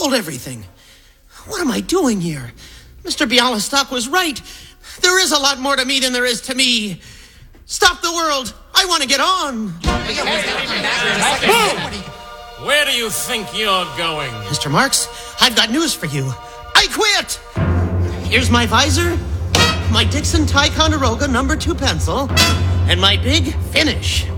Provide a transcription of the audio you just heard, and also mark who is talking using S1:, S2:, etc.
S1: sold everything. What am I doing here? Mr. Bialystok was right. There is a lot more to me than there is to me. Stop the world. I want to get on.
S2: Who? Where do you think you're going?
S1: Mr. Marks, I've got news for you. I quit. Here's my visor, my Dixon Ticonderoga No. 2 pencil, and my big finish.